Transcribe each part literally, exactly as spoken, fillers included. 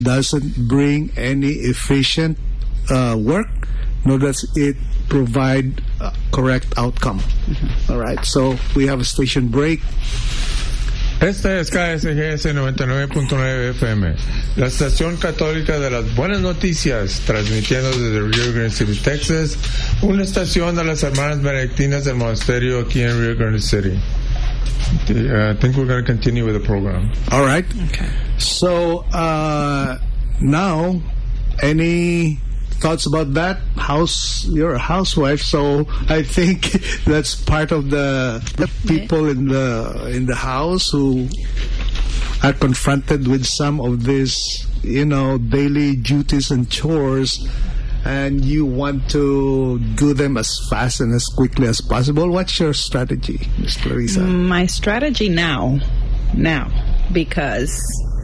doesn't bring any efficient uh, work, nor does it provide a correct outcome. Mm-hmm. All right, so we have a station break. Esta es K S G S noventa y nueve punto nueve F M, la estación católica de las buenas noticias, transmitiendo desde Rio Grande City, Texas, una estación de las hermanas benedictinas del monasterio aquí en Rio Grande City. I think we're going to continue with the program. All right. Okay. So uh, now, any thoughts about that? House, you're a housewife, so I think that's part of the, the people in the in the house who are confronted with some of these, you know, daily duties and chores, and you want to do them as fast and as quickly as possible. What's your strategy, Miz Clarissa? My strategy now, now, because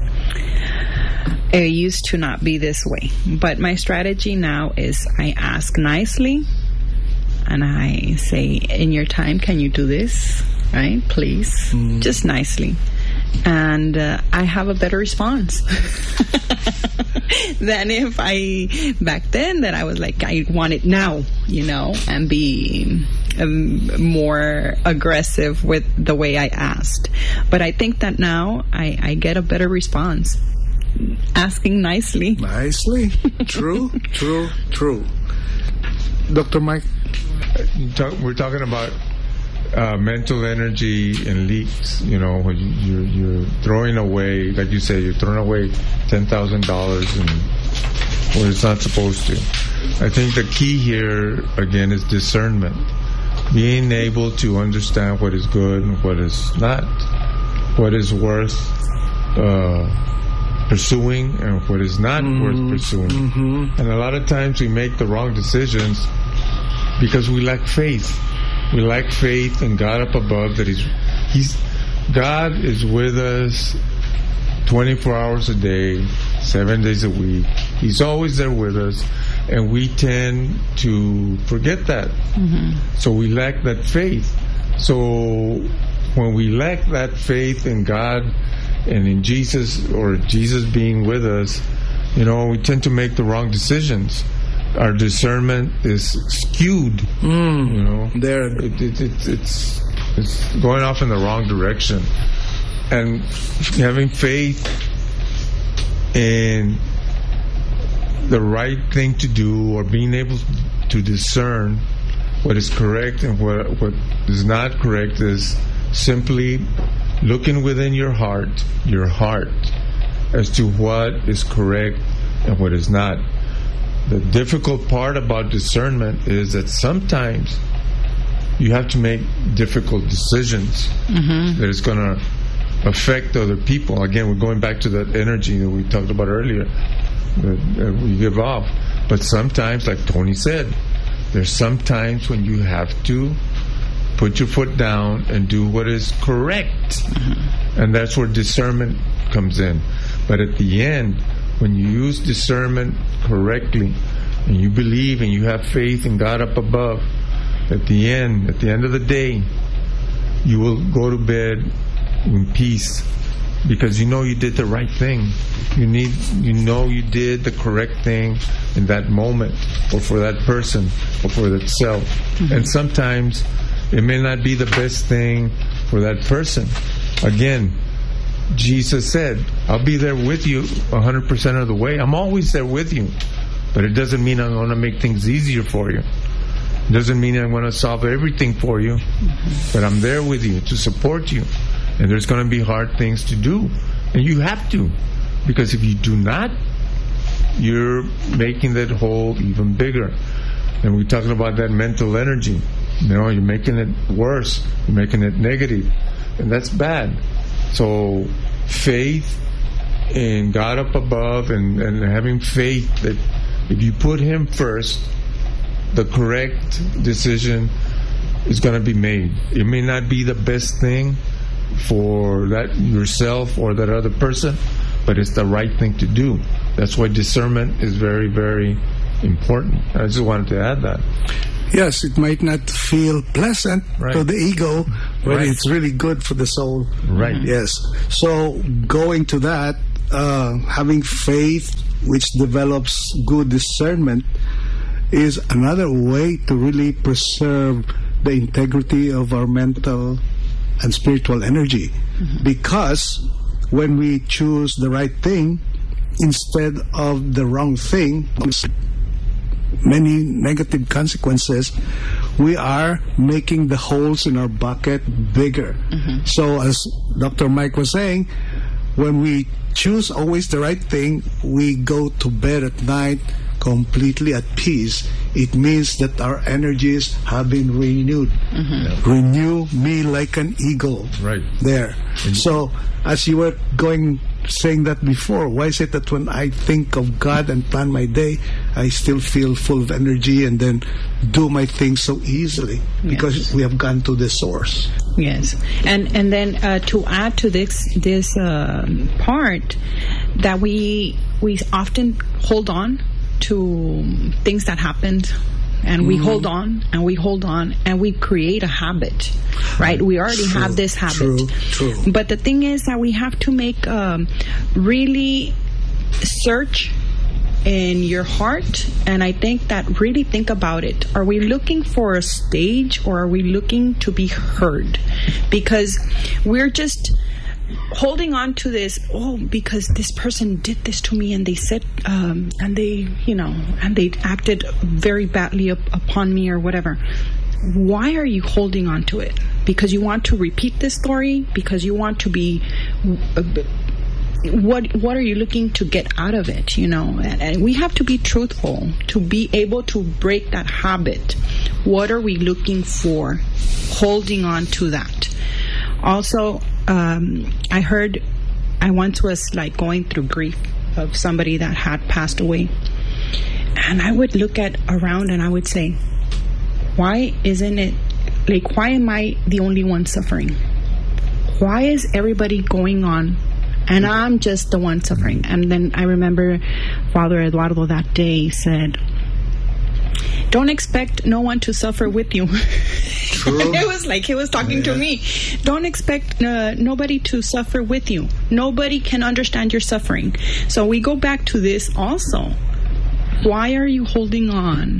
it used to not be this way. But my strategy now is I ask nicely, and I say, in your time, can you do this? Right? Please. Mm. Just nicely. And uh, I have a better response than if I, back then, that I was like, I want it now, you know, and be um, more aggressive with the way I asked. But I think that now I, I get a better response. Asking nicely. Nicely. True, true, true. Doctor Mike? We're talking about uh, mental energy and leaks. You know, when you, you're, you're throwing away, like you say, you're throwing away ten thousand dollars and where it's not supposed to. I think the key here, again, is discernment. Being able to understand what is good and what is not, what is worth uh, pursuing and what is not mm-hmm. worth pursuing. Mm-hmm. And a lot of times we make the wrong decisions because we lack faith. We lack faith in God up above, that He's, He's God is with us twenty-four hours a day, seven days a week. He's always there with us, and we tend to forget that. Mm-hmm. So we lack that faith. So when we lack that faith in God and in Jesus, or Jesus being with us, you know, we tend to make the wrong decisions. Our discernment is skewed. Mm, you know, there it, it, it, it's it's going off in the wrong direction. And having faith in the right thing to do, or being able to discern what is correct and what what is not correct, is simply looking within your heart, your heart, as to what is correct and what is not. The difficult part about discernment is that sometimes you have to make difficult decisions mm-hmm. that is going to affect other people. Again, we're going back to that energy that we talked about earlier that, that we give off. But sometimes, like Tony said, there's sometimes when you have to put your foot down and do what is correct. Mm-hmm. And that's where discernment comes in. But at the end, when you use discernment correctly, and you believe and you have faith in God up above, at the end, at the end of the day, you will go to bed in peace, because you know you did the right thing. You need, you know you did the correct thing in that moment, or for that person, or for that self. Mm-hmm. And sometimes it may not be the best thing for that person. Again, Jesus said, I'll be there with you one hundred percent of the way. I'm always there with you. But it doesn't mean I'm going to make things easier for you. It doesn't mean I'm going to solve everything for you. Mm-hmm. But I'm there with you to support you. And there's going to be hard things to do. And you have to. Because if you do not, you're making that hole even bigger. And we're talking about that mental energy. You know, you're making it worse. You're making it negative. And that's bad. So faith in God up above, and, and having faith that if you put Him first, the correct decision is going to be made. It may not be the best thing for that yourself or that other person, but it's the right thing to do. That's why discernment is very, very important. I just wanted to add that. Yes, it might not feel pleasant right. to the ego, but right. it's really good for the soul. Right. Yes. So going to that, uh, having faith, which develops good discernment, is another way to really preserve the integrity of our mental and spiritual energy. Mm-hmm. Because when we choose the right thing instead of the wrong thing, many negative consequences, we are making the holes in our bucket bigger. Mm-hmm. So as Doctor Mike was saying, when we choose always the right thing, we go to bed at night completely at peace. It means that our energies have been renewed. Mm-hmm. Renew me like an eagle. Right. There. And so, as you were going, saying that before, why is it that when I think of God and plan my day, I still feel full of energy and then do my things so easily? Because yes. we have gone to the source. Yes. And and then uh, to add to this this uh, part, that we we often hold on to things that happened, and we mm. hold on and we hold on and we create a habit, right? We already true, have this habit. True, true. But the thing is that we have to make um, really search in your heart, and I think that really think about it. Are we looking for a stage, or are we looking to be heard? Because we're just holding on to this, oh, because this person did this to me, and they said, um, and they, you know, and they acted very badly up, upon me, or whatever. Why are you holding on to it? Because you want to repeat this story? Because you want to be, uh, what what are you looking to get out of it, you know? And, and we have to be truthful to be able to break that habit. What are we looking for? Holding on to that. Also, um, I heard, I once was like going through grief of somebody that had passed away. And I would look at around and I would say, why isn't it, like, why am I the only one suffering? Why is everybody going on and I'm just the one suffering? And then I remember Father Eduardo that day said, don't expect no one to suffer with you. True. It was like he was talking yeah. to me. Don't expect uh, nobody to suffer with you. Nobody can understand your suffering. So we go back to this also. Why are you holding on?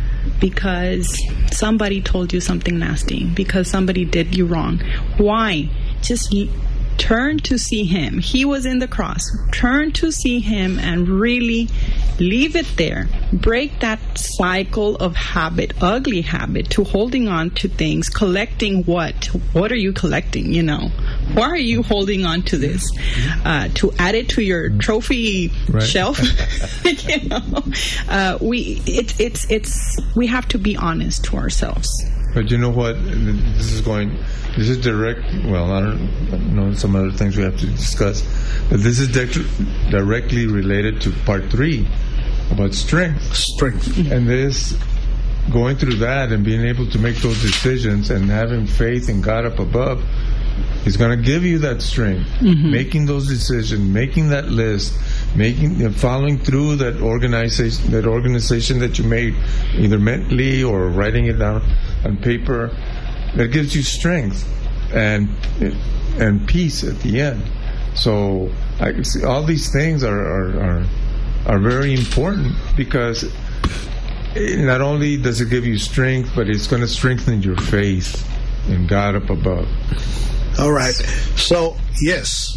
Because somebody told you something nasty. Because somebody did you wrong. Why? Just turn to see him. He was in the cross. Turn to see him and really leave it there. Break that cycle of habit, ugly habit, to holding on to things, collecting what? What are you collecting, you know? Why are you holding on to this? Uh, to add it to your trophy right. shelf? You know? Uh, we, it, it's, it's, we have to be honest to ourselves. But you know what? This is going, this is direct, well, I don't know, some other things we have to discuss, but this is de- directly related to part three about strength. Strength. And this, going through that and being able to make those decisions and having faith in God up above is going to give you that strength. Mm-hmm. Making those decisions, making that list, making, you know, following through that organization, that organization that you made, either mentally or writing it down on paper, that gives you strength and and peace at the end. So I see all these things are are, are are very important, because not only does it give you strength, but it's going to strengthen your faith in God up above. All right. So, yes,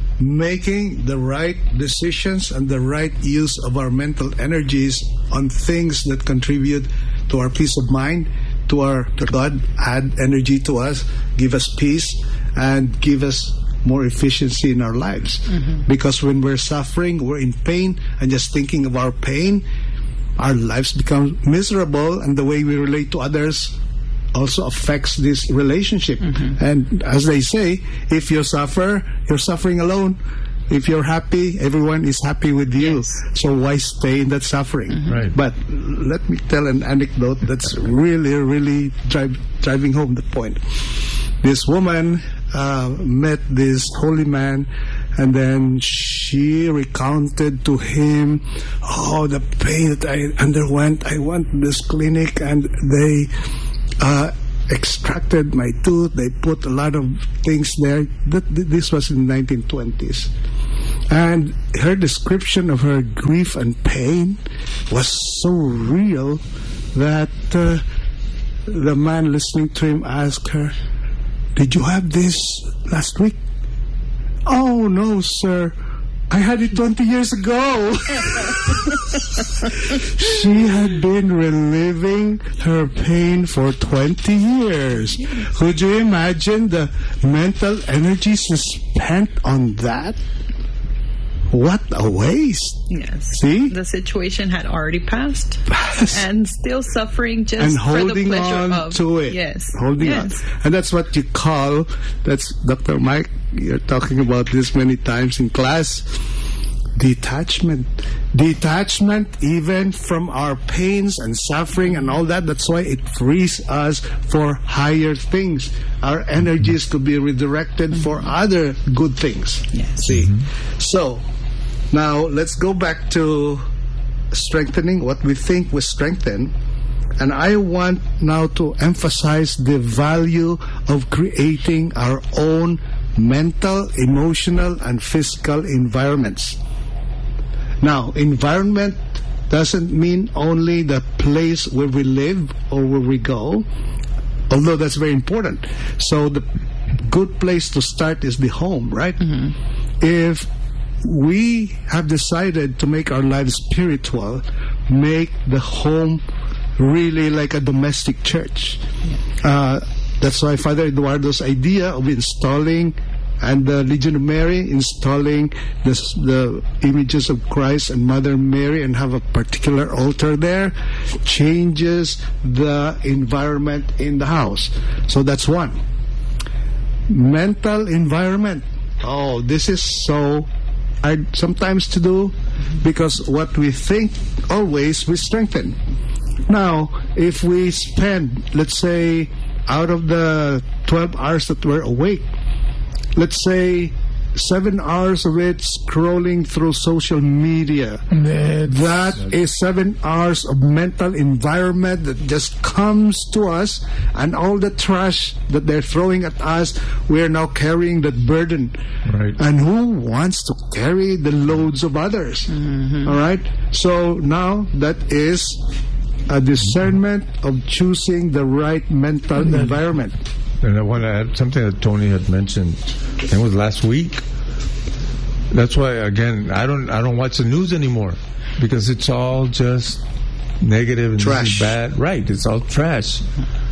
making the right decisions and the right use of our mental energies on things that contribute to our peace of mind, to our to God, add energy to us, give us peace, and give us more efficiency in our lives. Mm-hmm. Because when we're suffering, we're in pain, and just thinking of our pain, our lives become miserable, and the way we relate to others also affects this relationship. Mm-hmm. And as they say, if you suffer, you're suffering alone. If you're happy, everyone is happy with you. Yes. So why stay in that suffering? Mm-hmm. Right. But let me tell an anecdote that's really, really drive, driving home the point. This woman uh, met this holy man, and then she recounted to him, oh, the pain that I underwent. I went to this clinic, and they uh, extracted my tooth. They put a lot of things there. That, this was in the nineteen twenties. And her description of her grief and pain was so real that uh, the man listening to him asked her, "Did you have this last week?" "Oh, no, sir. I had it twenty years ago." She had been reliving her pain for twenty years. Could you imagine the mental energy she spent on that? What a waste. Yes. See? The situation had already passed. And still suffering just and for the holding pleasure on of to it. Yes. Holding yes. on. And that's what you call, that's Doctor Mike, you're talking about this many times in class, detachment. Detachment even from our pains and suffering and all that. That's why it frees us for higher things. Our energies to be redirected mm-hmm. for other good things. Yes. See? Mm-hmm. So, now let's go back to strengthening what we think we strengthen. And I want now to emphasize the value of creating our own mental, emotional, and physical environments. Now, environment doesn't mean only the place where we live or where we go, although that's very important. So the good place to start is the home, right? Mm-hmm. If we have decided to make our lives spiritual, make the home really like a domestic church. Yeah. Uh, that's why Father Eduardo's idea of installing, and the Legion of Mary installing this, the images of Christ and Mother Mary and have a particular altar there, changes the environment in the house. So that's one. Mental environment. Oh, this is so hard sometimes to do, because what we think always we strengthen. Now, if we spend, let's say, out of the twelve hours that we're awake, let's say seven hours of it scrolling through social media. That's that is seven hours of mental environment that just comes to us, and all the trash that they're throwing at us, we're now carrying that burden. Right. And who wants to carry the loads of others? Mm-hmm. All right? So now that is a discernment of choosing the right mental mm-hmm. environment. And I want to add something that Tony had mentioned. It was last week. That's why, again, I don't I don't watch the news anymore, because it's all just negative and trash. This is bad. Right, it's all trash.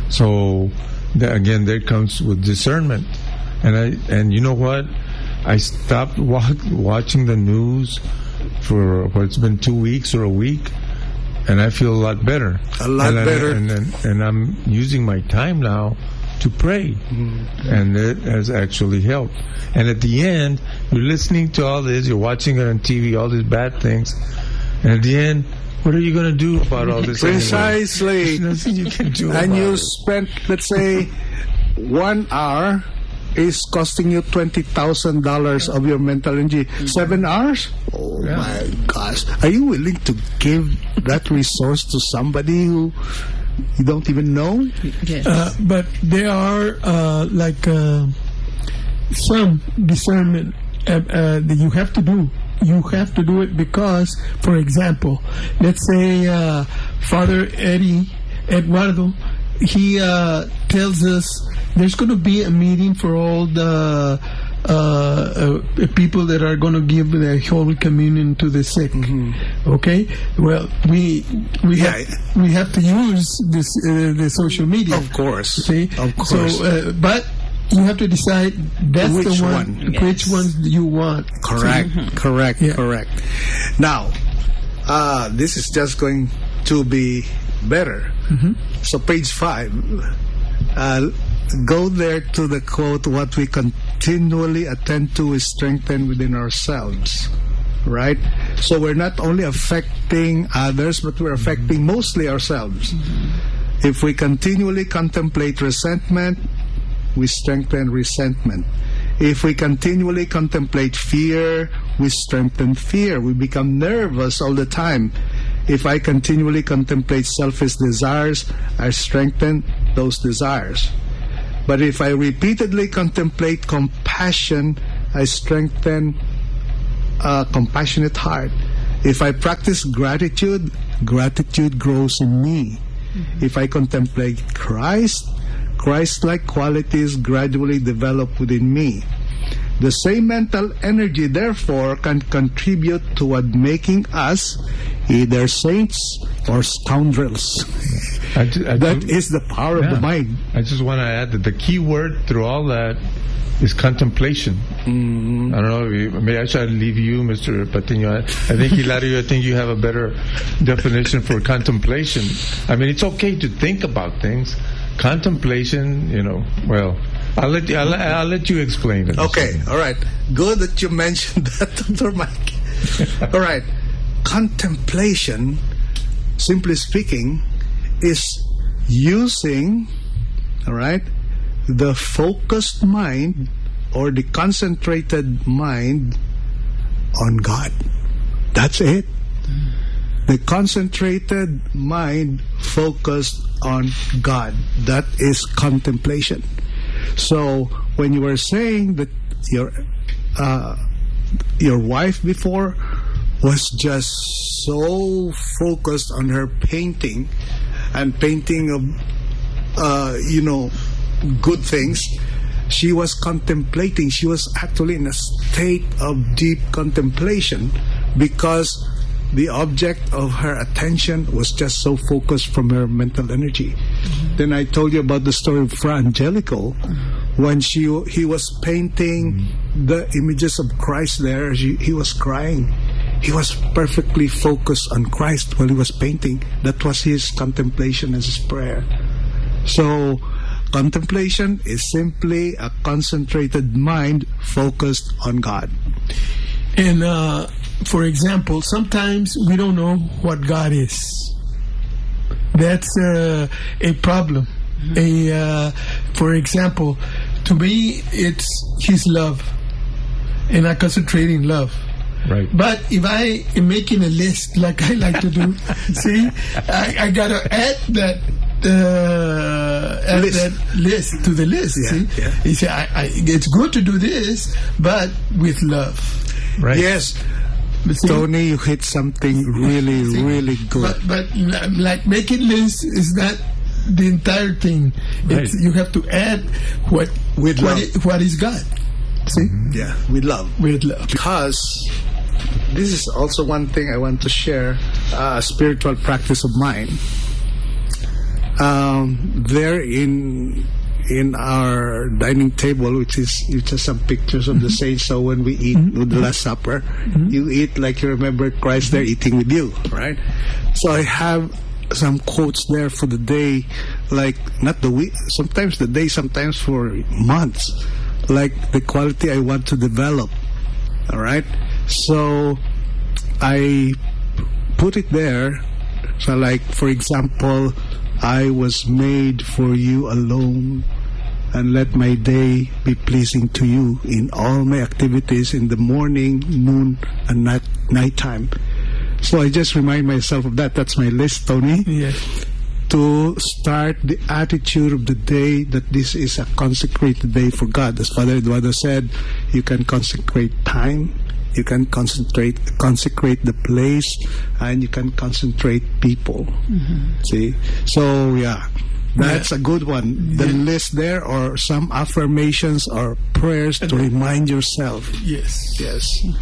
So the, again, there comes with discernment. And I and you know what? I stopped wa- watching the news for what, it's been two weeks or a week, and I feel a lot better. A lot and better. I, and, and and I'm using my time now to pray, mm-hmm. and it has actually helped. And at the end, you're listening to all this, you're watching it on T V, all these bad things, and at the end, what are you going to do about all this? Precisely. Anyway? There's nothing you can do. And about you it. spent, let's say, one hour is costing you twenty thousand dollars of your mental energy. Mm-hmm. Seven hours? Oh, yeah. My gosh. Are you willing to give that resource to somebody who you don't even know? Yes. Uh, but there are uh, like uh, some discernment uh, uh, that you have to do. You have to do it because, for example, let's say uh, Father Eddie Eduardo, he uh, tells us there's going to be a meeting for all the uh, uh, people that are going to give the Holy Communion to the sick. Mm-hmm. Okay, well, we we yeah. have we have to use this uh, the social media, of course. See, of course. So, uh, but you have to decide that's which the one, one? Yes. Which ones you want. Correct, so, correct, yeah. correct. Now, uh, this is just going to be better. Mm-hmm. So, page five. Uh, go there to the quote, what we continually attend to is strengthened within ourselves, right? So we're not only affecting others, but we're affecting mostly ourselves. Mm-hmm. If we continually contemplate resentment, we strengthen resentment. If we continually contemplate fear, we strengthen fear. We become nervous all the time. If I continually contemplate selfish desires, I strengthen those desires. But if I repeatedly contemplate compassion, I strengthen a compassionate heart. If I practice gratitude, gratitude grows in me. Mm-hmm. If I contemplate Christ, Christ-like qualities gradually develop within me. The same mental energy, therefore, can contribute toward making us either saints or scoundrels. I ju- I that ju- is the power yeah. of the mind. I just want to add that the key word through all that is contemplation. Mm-hmm. I don't know, if you, maybe I should leave you, Mister Patino. I, I think, Hilario, I think you have a better definition for contemplation. I mean, it's okay to think about things. Contemplation, you know, well, I'll let you, I'll, I'll let you explain it. Okay, all right. Good that you mentioned that, Doctor Mike. All right. Contemplation, simply speaking, is using, all right, the focused mind or the concentrated mind on God. That's it. The concentrated mind focused on God. That is contemplation. So when you were saying that your uh, your wife before was just so focused on her painting and painting of uh, you know good things, she was contemplating. She was actually in a state of deep contemplation because the object of her attention was just so focused from her mental energy. Mm-hmm. Then I told you about the story of Fra Angelico. Mm-hmm. When she he was painting mm-hmm. the images of Christ there, she, he was crying. He was perfectly focused on Christ while he was painting. That was his contemplation as his prayer. So contemplation is simply a concentrated mind focused on God. And uh, for example, sometimes we don't know what God is. That's uh, a problem. Mm-hmm. A, uh, for example, to me, it's His love, and I concentrate in love. Right. But if I am making a list, like I like to do, see, I, I gotta add that uh, add list. that list to the list. Yeah, see, yeah. you see, I, I, it's good to do this, but with love. Right. Yes. See? Tony, you hit something really, See? really good. But, but like making lists is not the entire thing. Right. It's, you have to add what With what, love. is, what is God. See, Yeah, with love. with love. Because this is also one thing I want to share, uh, a spiritual practice of mine. Um, there in in our dining table, which is which is some pictures of the saints. So when we eat Mm-hmm. with the Last Supper, mm-hmm. you eat like you remember Christ there eating with you, right? So I have some quotes there for the day, like not the week, sometimes the day, sometimes for months, like the quality I want to develop. All right, so I put it there. So, like for example, I was made for you alone, and let my day be pleasing to you in all my activities in the morning, noon, and night nighttime. So I just remind myself of that. That's my list, Tony. Yes. To start the attitude of the day that this is a consecrated day for God. As Father Eduardo said, you can consecrate time, you can concentrate, consecrate the place, and you can concentrate people. Mm-hmm. See? So, yeah. That's yeah. a good one. The yeah. list there, or some affirmations or prayers to remind yourself. Yes. Yes.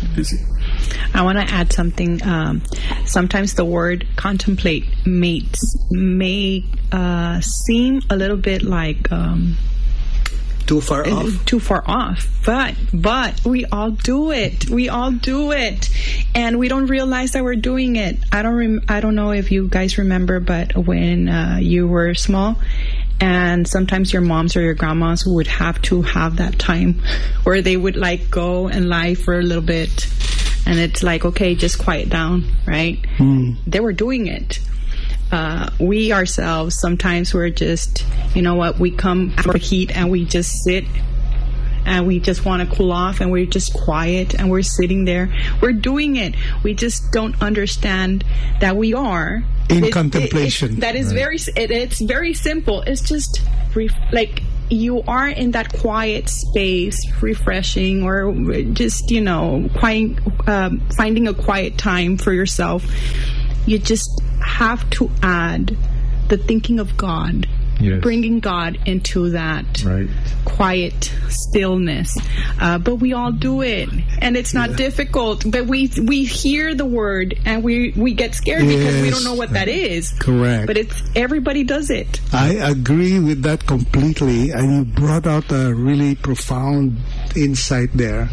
I want to add something. Um, sometimes the word contemplate may, may uh, seem a little bit like um, too far off. Too far off. But but we all do it. We all do it, and we don't realize that we're doing it. I don't. Rem- I don't know if you guys remember, but when uh, you were small, and sometimes your moms or your grandmas would have to have that time where they would like go and lie for a little bit, and it's like, okay, just quiet down, right? Mm. They were doing it. Uh, we ourselves, sometimes we're just, you know what, we come for heat and we just sit and we just want to cool off and we're just quiet and we're sitting there. We're doing it. We just don't understand that we are. In it, contemplation. It, it, that is right. very, it, it's very simple. It's just ref- like you are in that quiet space, refreshing, or just, you know, quiet, um, finding a quiet time for yourself, you just have to add the thinking of God. Yes. Bringing God into that right. quiet stillness. Uh, but we all do it. And it's not yeah. difficult. But we we hear the word and we, we get scared yes. because we don't know what that is. Correct. But it's everybody does it. I agree with that completely. And you brought out a really profound insight there.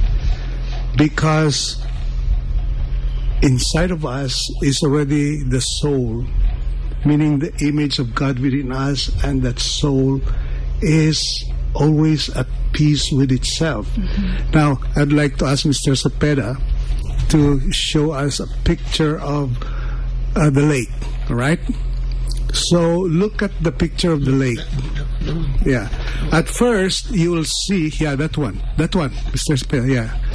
Because inside of us is already the soul, meaning the image of God within us, and that soul is always at peace with itself. Mm-hmm. Now, I'd like to ask Mister Cepeda to show us a picture of uh, the lake, all right? So, look at the picture of the lake. Yeah. At first, you will see, yeah, that one, that one, Mister Cepeda,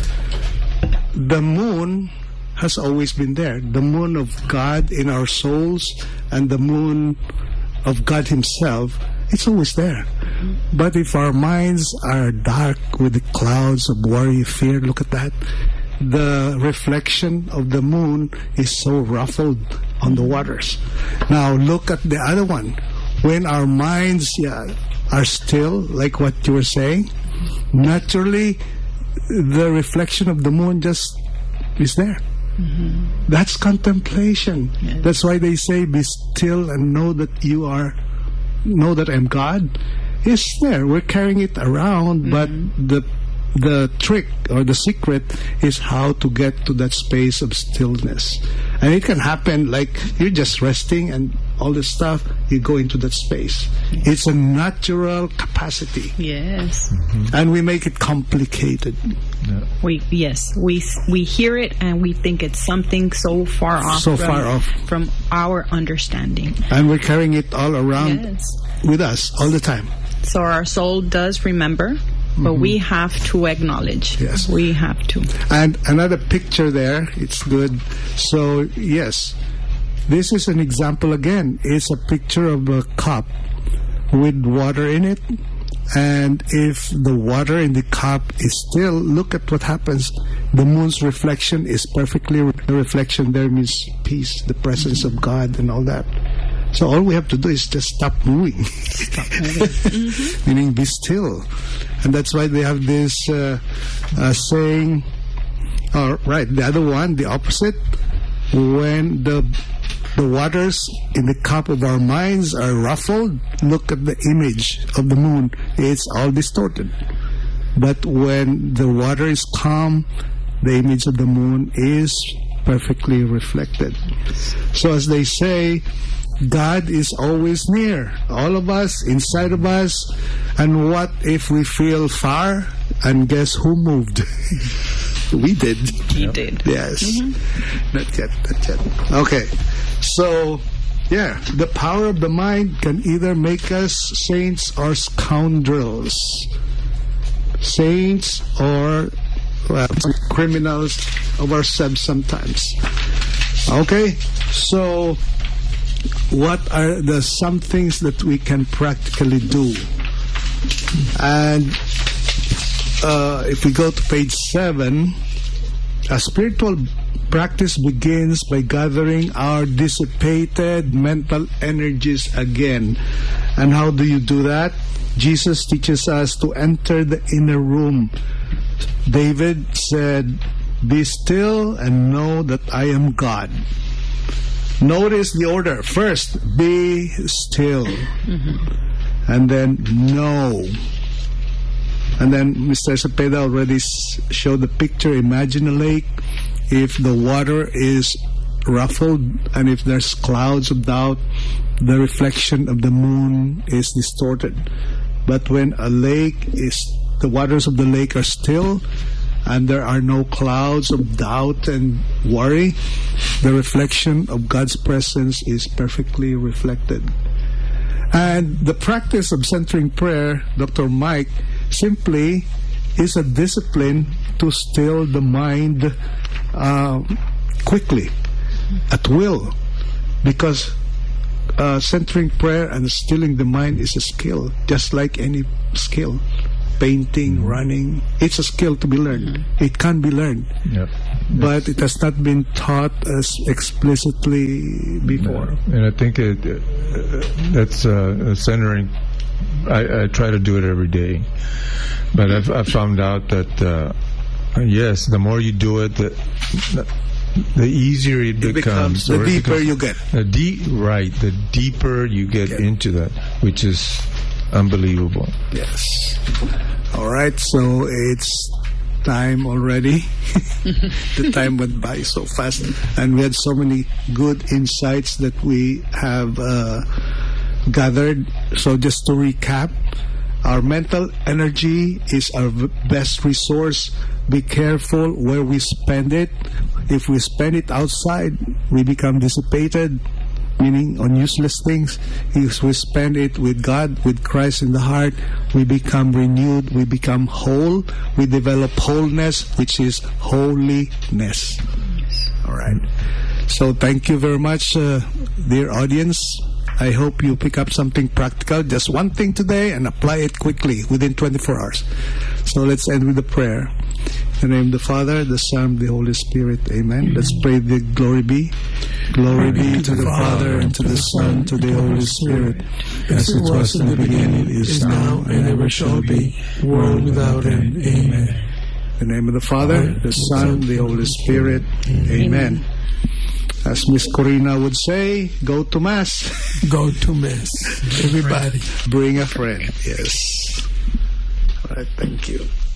yeah. The moon has always been there. The moon of God in our souls and the moon of God Himself, it's always there. Mm-hmm. But if our minds are dark with the clouds of worry, fear, look at that. The reflection of the moon is so ruffled on the waters. Now look at the other one. When our minds yeah, are still, like what you were saying, naturally the reflection of the moon just is there. Mm-hmm. That's contemplation. Yes. That's why they say, be still and know that you are, know that I'm God. It's there. We're carrying it around, mm-hmm. but the the trick or the secret is how to get to that space of stillness. And it can happen like you're just resting and all this stuff, you go into that space. Yes. It's a natural capacity. Yes. Mm-hmm. And we make it complicated. Yeah. We yes, we we hear it and we think it's something so far off, so from, far off from our understanding. And we're carrying it all around yes. with us all the time. So our soul does remember, but mm-hmm. we have to acknowledge. Yes, we have to. And another picture there. It's good. So yes, this is an example again. It's a picture of a cup with water in it. And if the water in the cup is still, look at what happens. The moon's reflection is perfectly, the reflection there means peace, the presence of God and all that. So all we have to do is just stop moving. Stop moving. Mm-hmm. Meaning be still. And that's why they have this uh, uh, saying, uh, right, the other one, the opposite, when the the waters in the cup of our minds are ruffled, look at the image of the moon. It's all distorted. But when the water is calm, the image of the moon is perfectly reflected. So as they say, God is always near. All of us, inside of us. And what if we feel far? And guess who moved? We did. He yep. did. Yes. Mm-hmm. Not yet, not yet. Okay. So, yeah, the power of the mind can either make us saints or scoundrels. Saints or well, criminals of ourselves sometimes. Okay? So, what are the some things that we can practically do? And uh, if we go to page seven, a spiritual practice begins by gathering our dissipated mental energies again. And how do you do that? Jesus teaches us to enter the inner room. David said, "Be still and know that I am God." Notice the order. First, be still. Mm-hmm. And then know. And then Mister Cepeda already showed the picture. Imagine a lake. If the water is ruffled and if there's clouds of doubt, the reflection of the moon is distorted. But when a lake is, the waters of the lake are still and there are no clouds of doubt and worry, the reflection of God's presence is perfectly reflected. And the practice of centering prayer, Doctor Mike, simply is a discipline to still the mind uh, quickly, at will. Because uh, centering prayer and stilling the mind is a skill, just like any skill. Painting, running, it's a skill to be learned. It can be learned. Yep. But it has not been taught as explicitly before. No. And I think it, uh, that's uh, centering. I, I try to do it every day. But I've, I've found out that, uh, yes, the more you do it, the, the easier it, it becomes. becomes. The deeper becomes, you get. The deep, right, the deeper you get okay. into that, which is unbelievable. Yes. All right, so it's time already. The time went by so fast, and we had so many good insights that we have uh, gathered. So just to recap, our mental energy is our v- best resource. Be careful where we spend it. If we spend it outside, we become dissipated, meaning on useless things. If we spend it with God, with Christ in the heart, we become renewed, we become whole, we develop wholeness, which is holiness. All right. So thank you very much, uh, dear audience. I hope you pick up something practical, just one thing today, and apply it quickly within twenty-four hours. So let's end with a prayer. In the name of the Father, the Son, the Holy Spirit. Amen. Let's pray the glory be. Glory be to the Father, and to the Son, to the Holy Spirit, as it was in the beginning, is now, and ever shall be, world without end. Amen. In the name of the Father, the Son, the Holy Spirit. Amen. As Miss Corina would say, go to Mass. Go to Mass. Everybody. Bring a friend. Yes. All right, thank you.